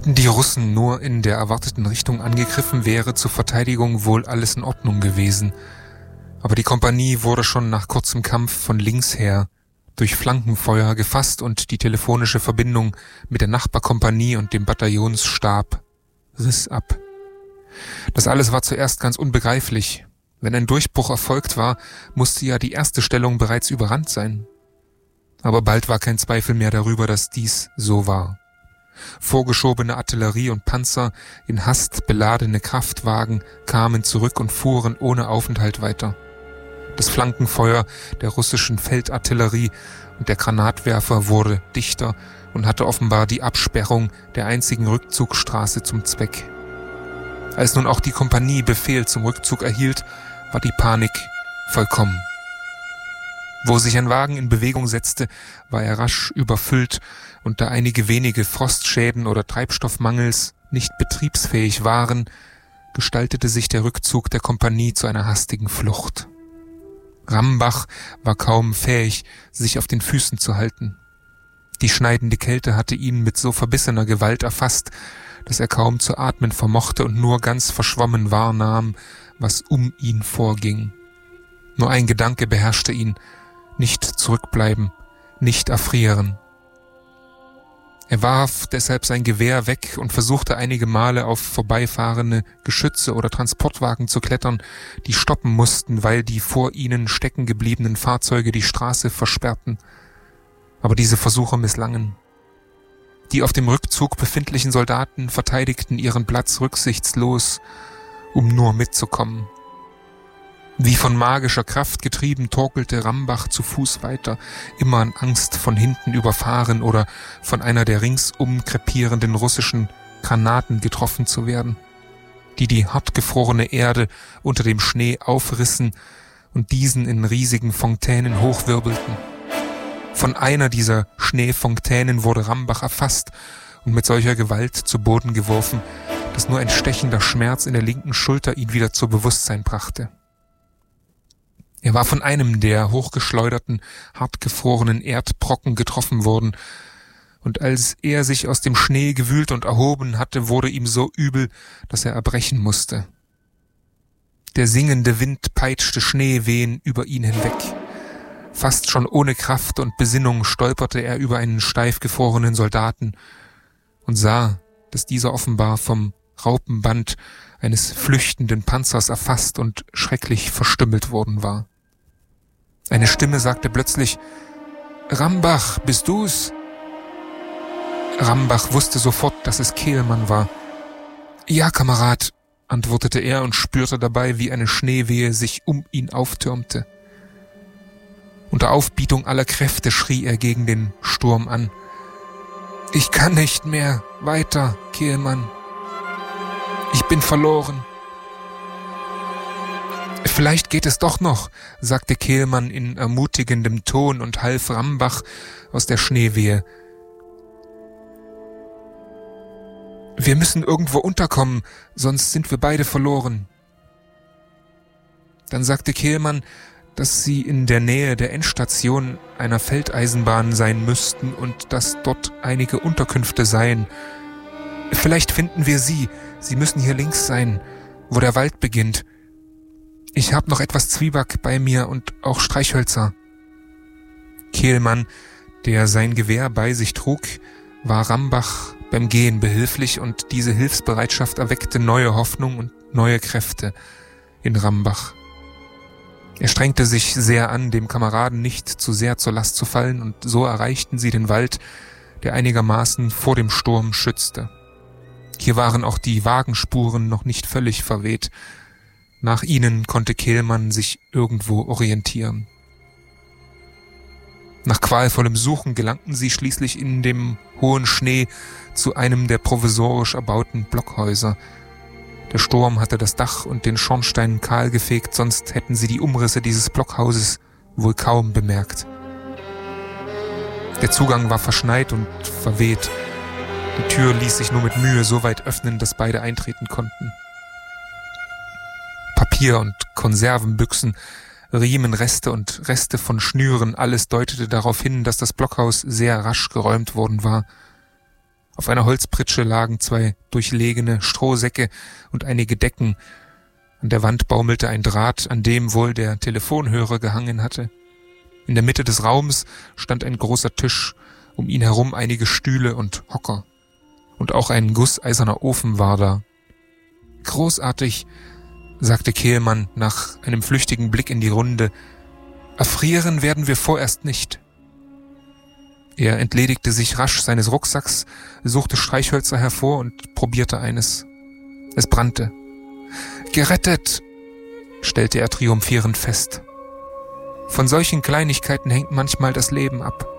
Hätten die Russen nur in der erwarteten Richtung angegriffen, wäre zur Verteidigung wohl alles in Ordnung gewesen. Aber die Kompanie wurde schon nach kurzem Kampf von links her durch Flankenfeuer gefasst und die telefonische Verbindung mit der Nachbarkompanie und dem Bataillonsstab riss ab. Das alles war zuerst ganz unbegreiflich. Wenn ein Durchbruch erfolgt war, musste ja die erste Stellung bereits überrannt sein. Aber bald war kein Zweifel mehr darüber, dass dies so war. Vorgeschobene Artillerie und Panzer in Hast beladene Kraftwagen kamen zurück und fuhren ohne Aufenthalt weiter. Das Flankenfeuer der russischen Feldartillerie und der Granatwerfer wurde dichter und hatte offenbar die Absperrung der einzigen Rückzugsstraße zum Zweck. Als nun auch die Kompanie Befehl zum Rückzug erhielt, war die Panik vollkommen. Wo sich ein Wagen in Bewegung setzte, war er rasch überfüllt und da einige wenige Frostschäden oder Treibstoffmangels nicht betriebsfähig waren, gestaltete sich der Rückzug der Kompanie zu einer hastigen Flucht. Rambach war kaum fähig, sich auf den Füßen zu halten. Die schneidende Kälte hatte ihn mit so verbissener Gewalt erfasst, dass er kaum zu atmen vermochte und nur ganz verschwommen wahrnahm, was um ihn vorging. Nur ein Gedanke beherrschte ihn: nicht zurückbleiben, nicht erfrieren. Er warf deshalb sein Gewehr weg und versuchte einige Male auf vorbeifahrende Geschütze oder Transportwagen zu klettern, die stoppen mussten, weil die vor ihnen stecken gebliebenen Fahrzeuge die Straße versperrten. Aber diese Versuche misslangen. Die auf dem Rückzug befindlichen Soldaten verteidigten ihren Platz rücksichtslos, um nur mitzukommen. Wie von magischer Kraft getrieben torkelte Rambach zu Fuß weiter, immer in Angst, von hinten überfahren oder von einer der ringsum krepierenden russischen Granaten getroffen zu werden, die hartgefrorene Erde unter dem Schnee aufrissen und diesen in riesigen Fontänen hochwirbelten. Von einer dieser Schneefontänen wurde Rambach erfasst und mit solcher Gewalt zu Boden geworfen, dass nur ein stechender Schmerz in der linken Schulter ihn wieder zu Bewusstsein brachte. Er war von einem der hochgeschleuderten, hartgefrorenen Erdbrocken getroffen worden, und als er sich aus dem Schnee gewühlt und erhoben hatte, wurde ihm so übel, dass er erbrechen musste. Der singende Wind peitschte Schneewehen über ihn hinweg. Fast schon ohne Kraft und Besinnung stolperte er über einen steif gefrorenen Soldaten und sah, dass dieser offenbar vom Raupenband eines flüchtenden Panzers erfasst und schrecklich verstümmelt worden war. Eine Stimme sagte plötzlich: »Rambach, bist du's?« Rambach wusste sofort, dass es Kehlmann war. »Ja, Kamerad«, antwortete er und spürte dabei, wie eine Schneewehe sich um ihn auftürmte. Unter Aufbietung aller Kräfte schrie er gegen den Sturm an: »Ich kann nicht mehr weiter, Kehlmann. Ich bin verloren.« »Vielleicht geht es doch noch«, sagte Kehlmann in ermutigendem Ton und half Rambach aus der Schneewehe. »Wir müssen irgendwo unterkommen, sonst sind wir beide verloren.« Dann sagte Kehlmann, dass sie in der Nähe der Endstation einer Feldeisenbahn sein müssten und dass dort einige Unterkünfte seien. »Vielleicht finden wir sie. Sie müssen hier links sein, wo der Wald beginnt. Ich habe noch etwas Zwieback bei mir und auch Streichhölzer.« Kehlmann, der sein Gewehr bei sich trug, war Rambach beim Gehen behilflich, und diese Hilfsbereitschaft erweckte neue Hoffnung und neue Kräfte in Rambach. Er strengte sich sehr an, dem Kameraden nicht zu sehr zur Last zu fallen, und so erreichten sie den Wald, der einigermaßen vor dem Sturm schützte. Hier waren auch die Wagenspuren noch nicht völlig verweht. Nach ihnen konnte Kehlmann sich irgendwo orientieren. Nach qualvollem Suchen gelangten sie schließlich in dem hohen Schnee zu einem der provisorisch erbauten Blockhäuser. Der Sturm hatte das Dach und den Schornstein kahl gefegt, sonst hätten sie die Umrisse dieses Blockhauses wohl kaum bemerkt. Der Zugang war verschneit und verweht. Die Tür ließ sich nur mit Mühe so weit öffnen, dass beide eintreten konnten. Papier- und Konservenbüchsen, Riemenreste und Reste von Schnüren, alles deutete darauf hin, dass das Blockhaus sehr rasch geräumt worden war. Auf einer Holzpritsche lagen 2 durchlegene Strohsäcke und einige Decken. An der Wand baumelte ein Draht, an dem wohl der Telefonhörer gehangen hatte. In der Mitte des Raums stand ein großer Tisch, um ihn herum einige Stühle und Hocker. Und auch ein gusseiserner Ofen war da. »Großartig«, sagte Kehlmann nach einem flüchtigen Blick in die Runde. »Erfrieren werden wir vorerst nicht.« Er entledigte sich rasch seines Rucksacks, suchte Streichhölzer hervor und probierte eines. Es brannte. »Gerettet«, stellte er triumphierend fest. Von solchen Kleinigkeiten hängt manchmal das Leben ab.